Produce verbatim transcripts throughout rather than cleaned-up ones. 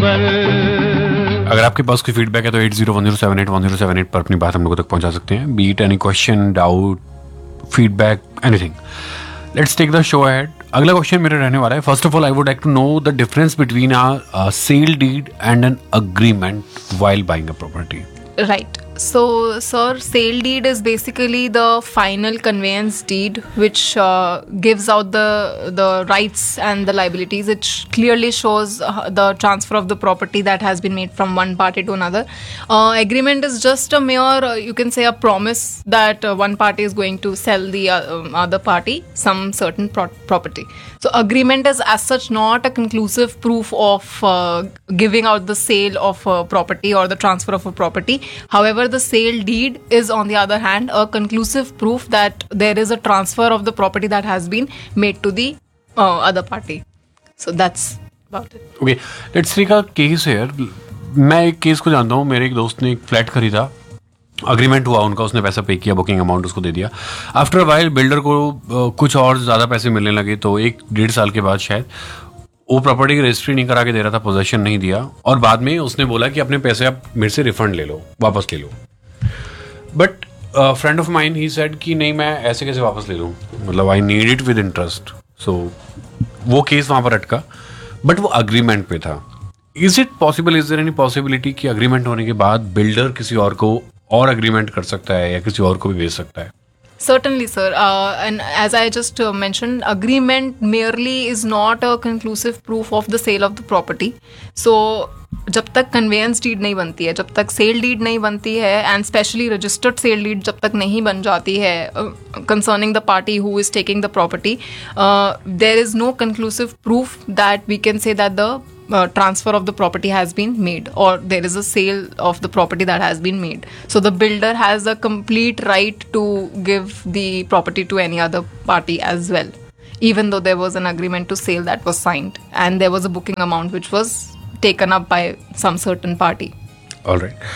अगर आपके पास कोई फीडबैक है तो eight zero one zero seven eight one zero seven eight पर अपनी बात हम लोगों तक पहुंचा सकते हैं. Beat any question, doubt, feedback, anything. Let's take the show ahead. अगला क्वेश्चन मेरा रहने वाला है. First of all I would like to know the difference between a sale deed and an agreement while buying a property. Right. So, sir, sale deed is basically the final conveyance deed which uh, gives out the the rights and the liabilities. It sh- clearly shows uh, the transfer of the property that has been made from one party to another. Uh, agreement is just a mere, uh, you can say, a promise that uh, one party is going to sell the uh, um, other party some certain pro- property. So, agreement is as such not a conclusive proof of uh, giving out the sale of a property or the transfer of a property. However, the sale deed is, on the other hand, a conclusive proof that there is a transfer of the property that has been made to the uh, other party. So that's about it. Okay, let's take a case here. मैं एक case को जानता हूँ. मेरे एक दोस्त ने एक फ्लैट खरीदा, अग्रीमेंट हुआ उनका, उसने पैसा पे किया, बुकिंग अमाउंट उसको दे दिया. आफ्टर अ वाइल बिल्डर को uh, कुछ और ज़्यादा पैसे मिलने लगे, तो एक डेढ़ साल के बाद शायद वो प्रॉपर्टी की रजिस्ट्री नहीं करा के दे रहा था, पोजेशन नहीं दिया, और बाद में उसने बोला कि अपने पैसे आप मेरे से रिफंड ले लो, वापस ले लो. But friend of mine he said कि नहीं, मैं ऐसे कैसे वापस ले लूँ, मतलब I need it with interest. सो वो केस वहाँ पर अटका, बट वो अग्रीमेंट पे था. Is it possible, is there any possibility कि अग्रीमेंट होने के बाद बिल्डर किसी और को और अग्रीमेंट कर सकता है या किसी और को भी बेच सकता है? Certainly, sir. Uh, and as I just uh, mentioned, agreement merely is not a conclusive proof of the sale of the property. So, जब तक कन्वेंस डीड नहीं बनती है, जब तक सेल डीड नहीं बनती है, and specially registered sale deed जब तक नहीं बन जाती है concerning the party who is taking the property, there is no conclusive proof that we can say that the Uh, transfer of the property has been made, or there is a sale of the property that has been made. So the builder has a complete right to give the property to any other party as well, even though there was an agreement to sale that was signed and there was a booking amount which was taken up by some certain party. All right.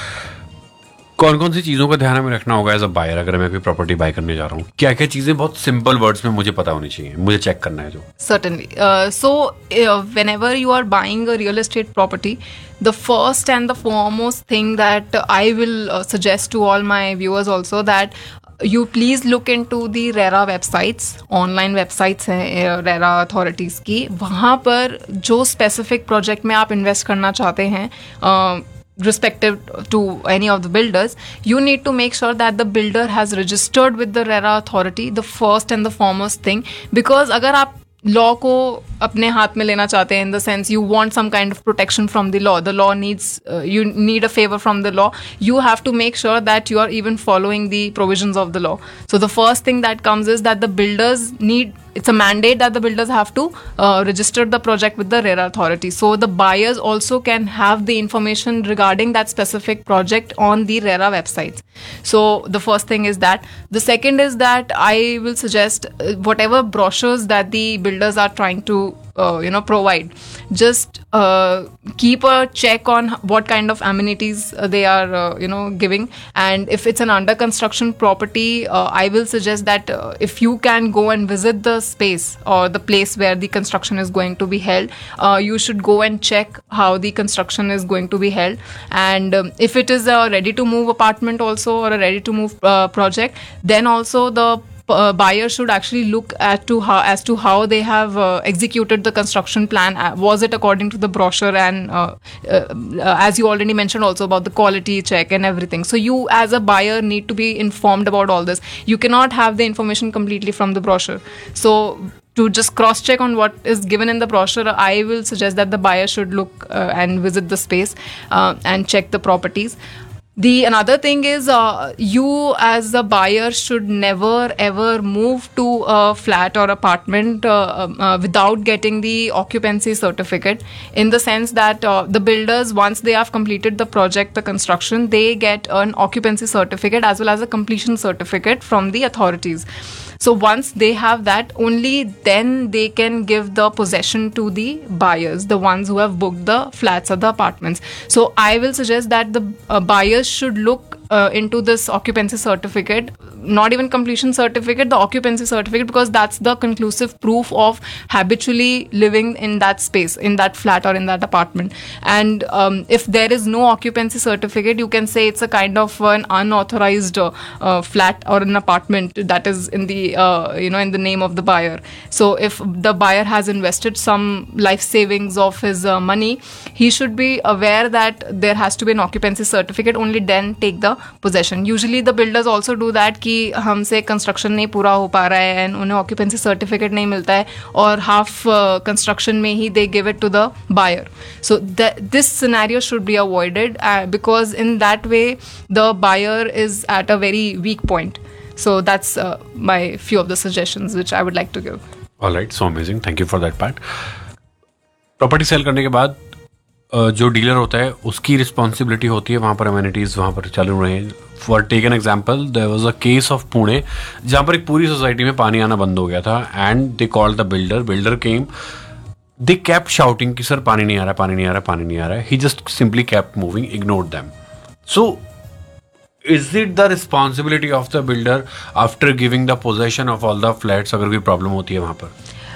कौन कौन सी चीज़ों का ध्यान हमें रखना होगा as a buyer, अगर मैं कोई प्रॉपर्टी बाय करने जा रहा हूँ? क्या क्या चीज़ें बहुत सिंपल वर्ड्स में मुझे पता होनी चाहिए, मुझे चेक करना है जो? Certainly. Uh, so, uh, whenever you are buying a real estate property, the first and the foremost thing that I will uh, suggest to all my viewers also, that you please look into the RERA websites, online websites हैं RERA authorities की. वहाँ पर जो specific project में आप invest करना चाहते हैं, uh, respective to any of the builders, you need to make sure that the builder has registered with the RERA authority, the first and the foremost thing. Because अगर आप law को अपने हाथ में लेना चाहते हैं, in the sense you want some kind of protection from the law, the law needs, you need a favour from the law, you have to make sure that you are even following the provisions of the law. So the first thing that comes is that the builders need, it's a mandate that the builders have to uh, register the project with the RERA authority. So the buyers also can have the information regarding that specific project on the RERA websites. So the first thing is that. The second is that I will suggest uh, whatever brochures that the builders are trying to uh, you know provide, just uh, keep a check on what kind of amenities uh, they are uh, you know giving. And if it's an under construction property, uh, I will suggest that uh, if you can go and visit the space or the place where the construction is going to be held, uh, you should go and check how the construction is going to be held. And um, if it is a ready to move apartment also, or a ready to move uh, project, then also the Uh, buyer should actually look at to how as to how they have uh, executed the construction plan. Uh, was it according to the brochure? And uh, uh, uh, as you already mentioned also about the quality check and everything. So you as a buyer need to be informed about all this. You cannot have the information completely from the brochure. So to just cross check on what is given in the brochure, I will suggest that the buyer should look uh, and visit the space uh, and check the properties. The another thing is uh, you as a buyer should never ever move to a flat or apartment uh, uh, without getting the occupancy certificate, in the sense that uh, the builders, once they have completed the project, the construction, they get an occupancy certificate as well as a completion certificate from the authorities. So once they have that, only then they can give the possession to the buyers, the ones who have booked the flats or the apartments. So I will suggest that the uh, buyers should look uh, into this occupancy certificate not even completion certificate, the occupancy certificate, because that's the conclusive proof of habitually living in that space, in that flat or in that apartment. And um, if there is no occupancy certificate, you can say it's a kind of an unauthorized uh, uh, flat or an apartment that is in the uh, you know in the name of the buyer. So if the buyer has invested some life savings of his uh, money, he should be aware that there has to be an occupancy certificate, only then take the possession. Usually the builders also do that कि हमसे construction नहीं पूरा हो पा रहा है and उन्हें occupancy certificate नहीं मिलता है और हाफ कंस्ट्रक्शन में ही they give it to the buyer. So this scenario should be avoided because in that way the buyer is at a very weak point. So that's uh, my few of the suggestions which I would like to give. All right, so amazing. Thank you for that part. Property cell करने के बाद uh, जो dealer होता है उसकी responsibility होती है वहाँ पर अमेनिटीज वहाँ पर चालू रहे. For take an example, there was a case of Pune जहाँ पर एक पूरी सोसाइटी में पानी आना बंद हो गया था and they called the builder. Builder came, they kept shouting कि सर पानी नहीं आ रहा, पानी नहीं आ रहा, पानी नहीं आ रहा है. ही just simply kept moving, ignored them. So is it the responsibility of the builder after giving the possession of all the flats अगर कोई प्रॉब्लम होती है वहाँ पर?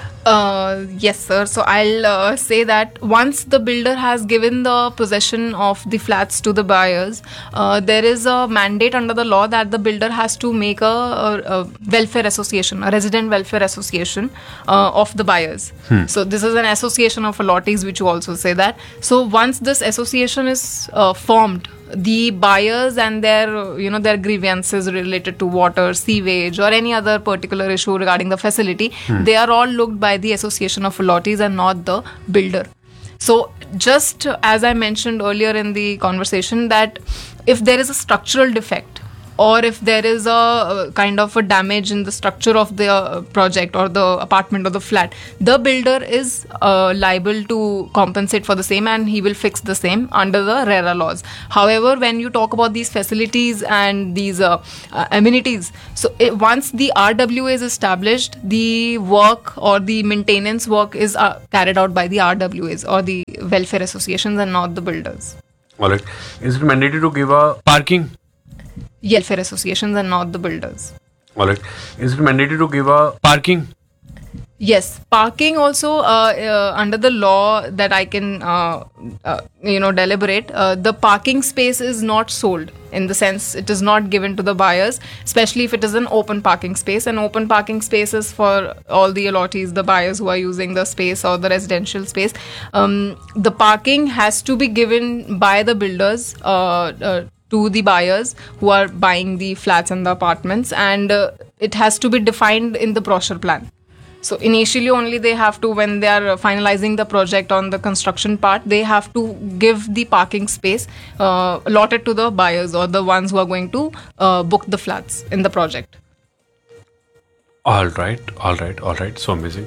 Uh, yes, sir. So I'll uh, say that once the builder has given the possession of the flats to the buyers, uh, there is a mandate under the law that the builder has to make a, a, a welfare association, a resident welfare association uh, of the buyers. Hmm. So this is an association of allottees, which you also say that. So once this association is uh, formed, the buyers and their you know their grievances related to water, sewage or any other particular issue regarding the facility, hmm. they are all looked by the association of allottees and not the builder. So just as I mentioned earlier in the conversation, that if there is a structural defect or if there is a uh, kind of a damage in the structure of the uh, project or the apartment or the flat, the builder is uh, liable to compensate for the same and he will fix the same under the RERA laws. However, when you talk about these facilities and these uh, uh, amenities, so it, once the R W A is established, the work or the maintenance work is uh, carried out by the R W As or the welfare associations and not the builders. Alright, is it mandatory to give a parking? Welfare associations and not the builders. Alright. Is it mandatory to give a parking? Yes, parking also uh, uh, under the law that I can uh, uh, you know deliberate. Uh, the parking space is not sold, in the sense it is not given to the buyers, especially if it is an open parking space. An open parking space is for all the allottees, the buyers who are using the space or the residential space. Um, the parking has to be given by the builders uh, uh, to the buyers who are buying the flats and the apartments, and uh, it has to be defined in the brochure plan. So initially only they have to, when they are finalizing the project on the construction part, they have to give the parking space uh, allotted to the buyers or the ones who are going to uh, book the flats in the project. All right, all right, all right. So amazing.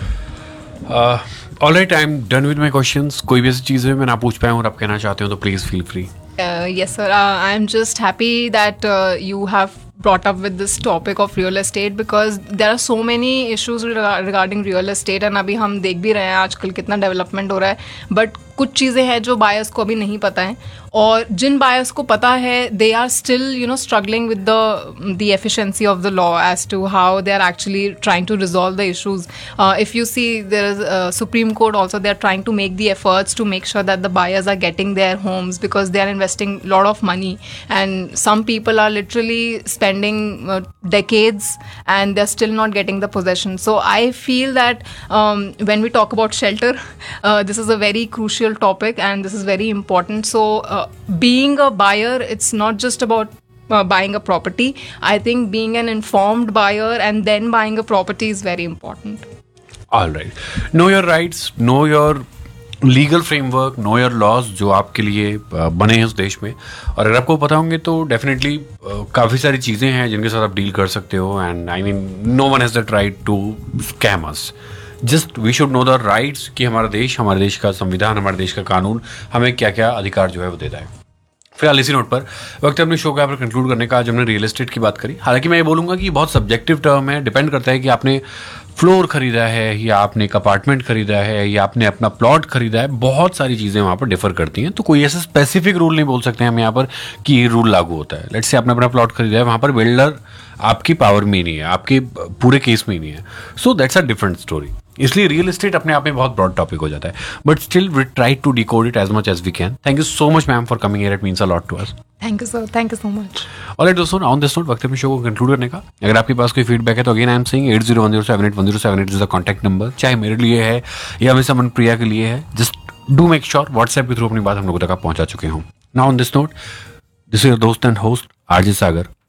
Uh, all right, I'm done with my questions. कोई भी ऐसी चीज़ है मैं ना पूछ पाया हूँ और आप कहना चाहते हो तो please feel free. Uh, yes, sir. Uh, I'm just happy that uh, you have brought up with this topic of real estate, because there are so many issues rega- regarding real estate and अभी हम देख भी रहे हैं आजकल कितना development हो रहा है, बट कुछ चीज़ें हैं जो बायर्स को अभी नहीं पता है, और जिन बायर्स को पता है they are still you know struggling with the the efficiency of the law as to how they are actually trying to resolve the issues. If you see there is supreme court also, they are trying to make the efforts to make sure that the buyers are getting their homes, because they are investing lot of money and some people are literally spending uh, decades and they're still not getting the possession. So I feel that um, when we talk about shelter, uh, this is a very crucial topic and this is very important. So uh, being a buyer, it's not just about uh, buying a property. I think being an informed buyer and then buying a property is very important. All right. Know your rights, know your legal framework, know your laws जो आपके लिए बने हैं उस देश में, और अगर आपको पता होंगे तो डेफिनेटली काफ़ी सारी चीज़ें हैं जिनके साथ आप डील कर सकते हो. And I mean no one has that right to scam us. Just we should know the rights कि हमारा देश, हमारे देश का संविधान, हमारे देश का कानून हमें क्या क्या अधिकार जो है वो देता है. फिलहाल इसी नोट पर वक्त है अपने शो को यहाँ पर कंक्लूड करने का। आज हमने रियल एस्टेट की बात करी। हालांकि मैं ये बोलूंगा कि बहुत सब्जेक्टिव टर्म है, डिपेंड करता है कि आपने फ्लोर खरीदा है या आपने एक अपार्टमेंट खरीदा है या आपने अपना प्लॉट खरीदा है। बहुत सारी चीज़ें वहाँ पर डिफर करती हैं, तो कोई ऐसा स्पेसिफिक रूल नहीं बोल सकते हम यहाँ पर कि ये रूल लागू होता है। लेट्स से आपने अपना प्लॉट खरीदा है, वहाँ पर बिल्डर आपकी पावर में नहीं है, आपके पूरे केस में नहीं है, so that's a different story. इसलिए रियल एस्टेट अपने आप में बहुत ब्रॉड टॉपिक हो जाता है, but still we try to decode it as much as we can. Thank you so much ma'am for coming here, it means a lot to us. Thank you sir, thank you so much. Alright दोस्तों, on this note वक्त अपने show को conclude करने का। अगर आपके पास कोई feedback है तो again I am saying at zero one zero seven eight one zero seven eight is the contact number. चाहे मेरे लिए है या मिस अमन प्रिया के लिए है, just do make sure WhatsApp के थ्रू अपनी बात हम लोगों तक आप पहुंचा चुके हों। Now on this note, this is your दोस्त एंड होस्ट आरजे सागर।